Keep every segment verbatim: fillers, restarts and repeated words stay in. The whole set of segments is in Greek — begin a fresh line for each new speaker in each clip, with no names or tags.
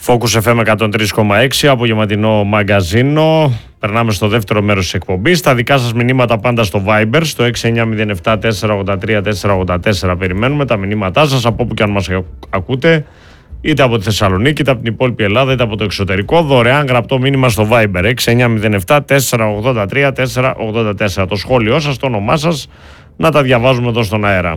Focus εφ εμ εκατόν τρία κόμμα έξι, απογευματινό μαγκαζίνο. Περνάμε στο δεύτερο μέρος της εκπομπής. Τα δικά σας μηνύματα πάντα στο Viber, στο έξι εννιά μηδέν επτά τέσσερα ογδόντα τρία τέσσερα ογδόντα τέσσερα. Περιμένουμε τα μηνύματά σας από όπου και αν μας ακούτε, είτε από τη Θεσσαλονίκη, είτε από την υπόλοιπη Ελλάδα, είτε από το εξωτερικό. Δωρεάν γραπτό μήνυμα στο Viber, έξι εννιά μηδέν επτά τέσσερα ογδόντα τρία τέσσερα ογδόντα τέσσερα. Το σχόλιο σας, το όνομά σας, να τα διαβάζουμε εδώ στον αέρα.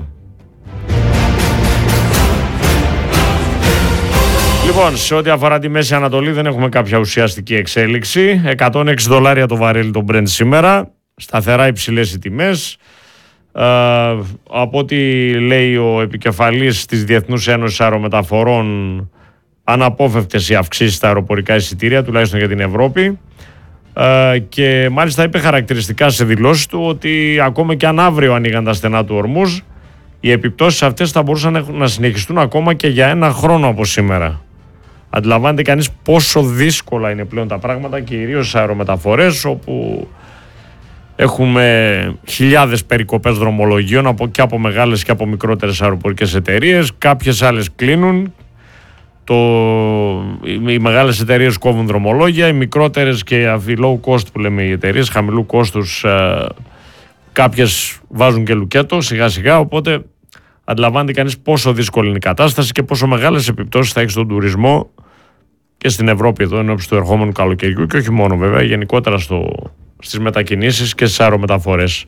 Λοιπόν, σε ό,τι αφορά τη Μέση Ανατολή δεν έχουμε κάποια ουσιαστική εξέλιξη. εκατόν έξι δολάρια το βαρέλι το Brent σήμερα, σταθερά υψηλές οι τιμές. Ε, από ό,τι λέει ο επικεφαλής της Διεθνούς Ένωσης Αερομεταφορών, αναπόφευκτες οι αυξήσεις στα αεροπορικά εισιτήρια, τουλάχιστον για την Ευρώπη. Ε, και μάλιστα είπε χαρακτηριστικά σε δηλώσεις του ότι ακόμα και αν αύριο ανοίγαν τα στενά του Ορμούζ, οι επιπτώσεις αυτές θα μπορούσαν να συνεχιστούν ακόμα και για ένα χρόνο από σήμερα. Αντιλαμβάνεται κανείς πόσο δύσκολα είναι πλέον τα πράγματα, κυρίως στις αερομεταφορές, όπου έχουμε χιλιάδες περικοπές δρομολογίων από, και από μεγάλες και από μικρότερες αεροπορικές εταιρείες. Κάποιες άλλες κλείνουν. Το, οι μεγάλες εταιρείες κόβουν δρομολόγια, οι μικρότερες και οι low cost που λέμε οι εταιρείες, χαμηλού κόστους, ε, κάποιες βάζουν και λουκέτο σιγά σιγά, οπότε αντιλαμβάνεται κανείς πόσο δύσκολη είναι η κατάσταση και πόσο μεγάλες επιπτώσεις θα έχει στον τουρισμό και στην Ευρώπη εδώ ενώπιση του ερχόμενου καλοκαιριού και όχι μόνο βέβαια, γενικότερα στο, στις μετακινήσεις και στις αερομεταφορές.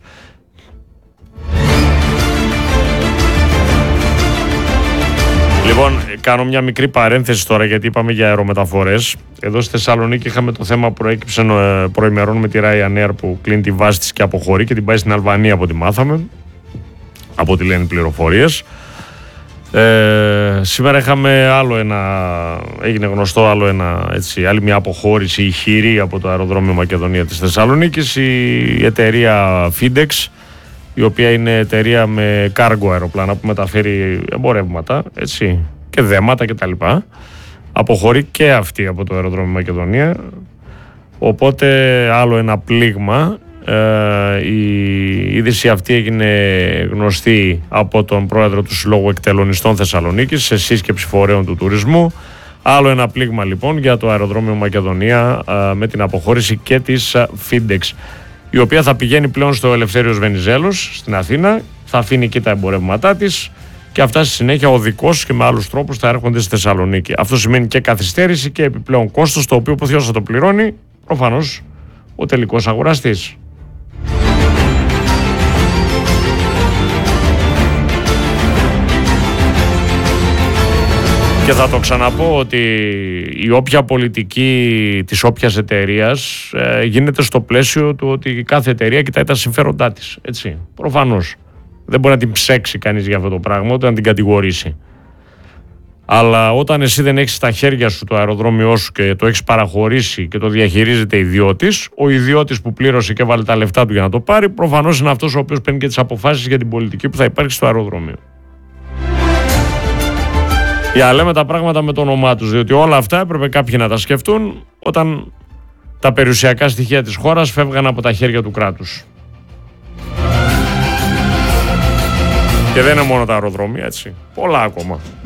Λοιπόν, κάνω μια μικρή παρένθεση τώρα γιατί είπαμε για αερομεταφορές. Εδώ στη Θεσσαλονίκη είχαμε το θέμα που προέκυψε προημερών με τη Ryanair που κλείνει τη βάση της και αποχωρεί και την πάει στην Αλβανία από ό,τι μάθαμε, από ό,τι λένε οι πληροφορίες. Ε, σήμερα είχαμε άλλο ένα, έγινε γνωστό άλλο ένα, έτσι, άλλη μια αποχώρηση ηχηρή από το αεροδρόμιο Μακεδονία της Θεσσαλονίκης, η εταιρεία Findex, η οποία είναι εταιρεία με κάργο αεροπλάνα που μεταφέρει εμπορεύματα, έτσι, και δέματα κτλ. Αποχωρεί και αυτή από το αεροδρόμιο Μακεδονία, οπότε άλλο ένα πλήγμα. Uh, η είδηση αυτή έγινε γνωστή από τον πρόεδρο του Συλλόγου Εκτελονιστών Θεσσαλονίκης σε σύσκεψη φορέων του τουρισμού. Άλλο ένα πλήγμα λοιπόν για το αεροδρόμιο Μακεδονία uh, με την αποχώρηση και της uh, Findex, η οποία θα πηγαίνει πλέον στο Ελευθέριος Βενιζέλος στην Αθήνα, θα αφήνει εκεί τα εμπορεύματά της και αυτά στη συνέχεια οδικώς και με άλλους τρόπους θα έρχονται στη Θεσσαλονίκη. Αυτό σημαίνει και καθυστέρηση και επιπλέον κόστος, το οποίο ποιος θα το πληρώνει? Προφανώς ο τελικός αγοραστής. Και θα το ξαναπώ ότι η όποια πολιτική της όποιας εταιρείας ε, γίνεται στο πλαίσιο του ότι κάθε εταιρεία κοιτάει τα συμφέροντά της. Έτσι. Προφανώς. Δεν μπορεί να την ψέξει κανείς για αυτό το πράγμα, ούτε να την κατηγορήσει. Αλλά όταν εσύ δεν έχεις στα χέρια σου το αεροδρόμιό σου και το έχεις παραχωρήσει και το διαχειρίζεται ιδιώτης, ο ιδιώτης που πλήρωσε και βάλε τα λεφτά του για να το πάρει, προφανώς είναι αυτός ο οποίος παίρνει και τις αποφάσεις για την πολιτική που θα υπάρξει στο αεροδρόμιο. Για να λέμε τα πράγματα με το όνομά τους, διότι όλα αυτά έπρεπε κάποιοι να τα σκεφτούν όταν τα περιουσιακά στοιχεία της χώρας φεύγαν από τα χέρια του κράτους. Και δεν είναι μόνο τα αεροδρόμια, έτσι. Πολλά ακόμα.